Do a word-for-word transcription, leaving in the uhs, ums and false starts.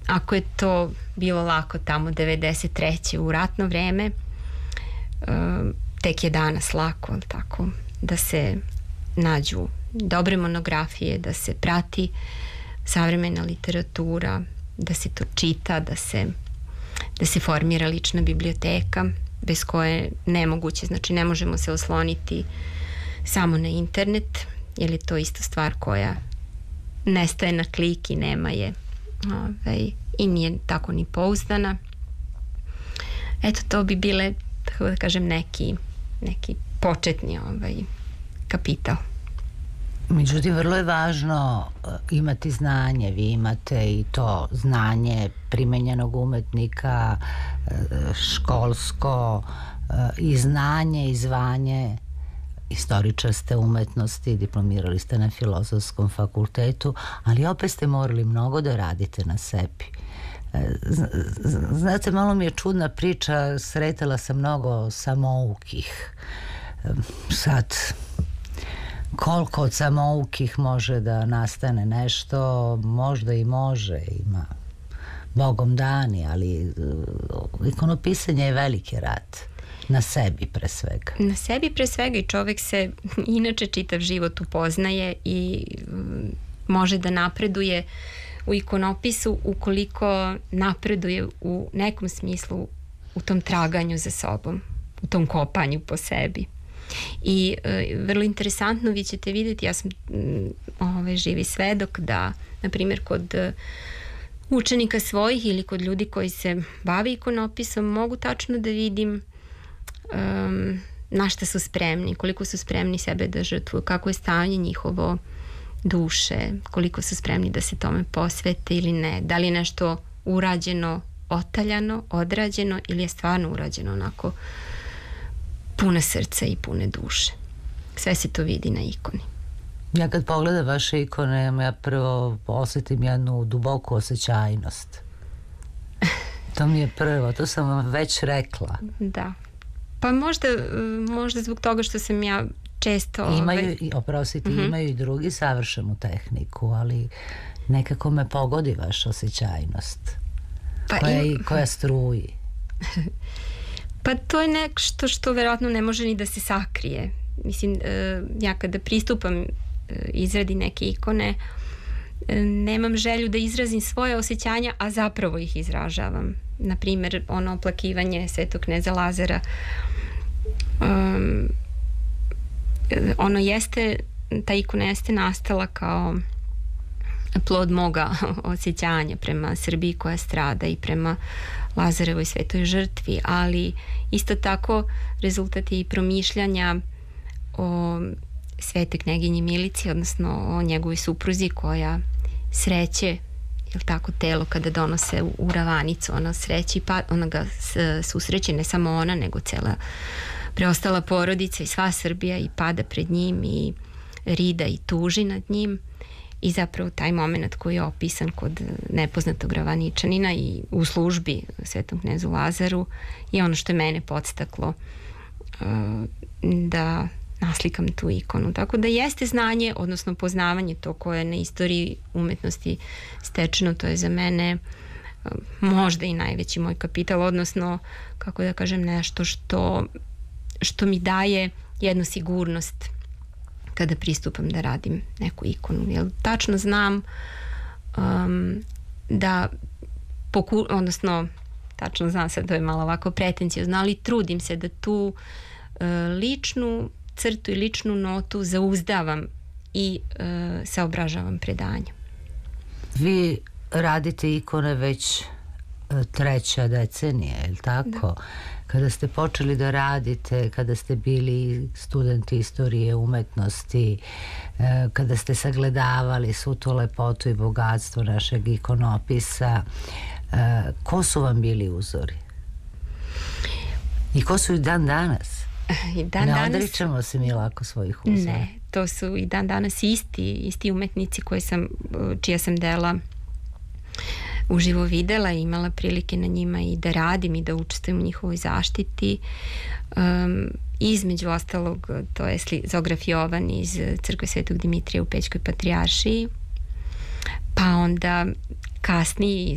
ako je to bilo lako tamo devedeset treće u ratno vreme, tek je danas lako, tako, da se nađu dobre monografije, da se prati savremena literatura, da se to čita, da se, da se formira lična biblioteka, bez koje je nemoguće, znači ne možemo se osloniti samo na internet, jer je to isto stvar koja nestaje na klik i nema je, ovaj, i nije tako ni pouzdana. Eto, to bi bile, tako da kažem, neki, neki početni ovaj, kapital. Međutim, vrlo je važno imati znanje. Vi imate i to znanje primenjenog umetnika, školsko, i znanje i zvanje. Istoričar ste umetnosti, diplomirali ste na Filozofskom fakultetu, ali opet ste morali mnogo da radite na sebi. Znate, malo mi je čudna priča, sretala sam mnogo samoukih. Sad, koliko od samoukih može da nastane nešto, možda i može, ima Bogom dani, ali ikonopisanje je veliki rad. Na sebi pre svega. Na sebi pre svega i čovek se inače čitav život upoznaje i može da napreduje u ikonopisu ukoliko napreduje u nekom smislu u tom traganju za sobom, u tom kopanju po sebi. I e, vrlo interesantno, vi ćete vidjeti, ja sam ovaj, živi svedok da, na primjer, kod učenika svojih ili kod ljudi koji se bave ikonopisom mogu tačno da vidim um, na šta su spremni, koliko su spremni sebe da žrtvuju, kako je stanje njihovo duše, koliko su spremni da se tome posvete ili ne, da li je nešto urađeno, otaljano, odrađeno ili je stvarno urađeno onako pune srca i pune duše. Sve se to vidi na ikoni. Ja kad pogledam vaše ikone, ja prvo osjetim jednu duboku osjećajnost. To mi je prvo, to sam vam već rekla. Da. Pa možda, možda zbog toga što sam ja često... Imaju, oprostite, uh-huh. imaju i drugi savršenu tehniku, ali nekako me pogodi vaša osjećajnost. Pa koja, im... koja struji. Pa to je nešto što verovatno ne može ni da se sakrije. Mislim, ja kada pristupam izradi neke ikone, nemam želju da izrazim svoje osjećanja, a zapravo ih izražavam. Na primjer, ono oplakivanje Svetog kneza Lazara, um, ono jeste, ta ikona jeste nastala kao plod moga osjećanja prema Srbiji koja strada i prema Lazarevoj svetoj žrtvi, ali isto tako rezultat je i promišljanja o svetoj kneginji Milici, odnosno o njegovoj supruzi koja sreće, jel tako, telo kada donose u, u ravanicu, ona sreće, pa ona ga susreće, ne samo ona, nego cela preostala porodica i sva Srbija i pada pred njim i rida i tuži nad njim. I zapravo taj moment koji je opisan kod nepoznatog ravaničanina i u službi Svetom knezu Lazaru je ono što je mene podstaklo uh, da naslikam tu ikonu. Tako da jeste znanje, odnosno poznavanje to koje je na istoriji umetnosti stečeno, to je za mene uh, možda i najveći moj kapital, odnosno, kako da kažem, nešto što, što mi daje jednu sigurnost kada pristupam da radim neku ikonu. Jer tačno znam um, da poku, odnosno tačno znam, sad to je malo ovako pretencijozno, ali trudim se da tu uh, ličnu crtu i ličnu notu zauzdavam i uh, saobražavam predanje. Vi radite ikone već uh, treća decenija, je li tako? Da. Kada ste počeli da radite, kada ste bili studenti istorije umetnosti, kada ste sagledavali svu tu lepotu i bogatstvo našeg ikonopisa, ko su vam bili uzori? I ko su i dan danas? I dan ne danas... odričemo se mi lako svojih uzora. Ne, to su i dan danas isti, isti umetnici koje sam, čija sam dela uživo videla i imala prilike na njima i da radim i da učestvujem u njihovoj zaštiti. Um, između ostalog, to je Zograf Jovan iz crkve Svetog Dimitrija u Pećkoj patrijaršiji, pa onda kasnije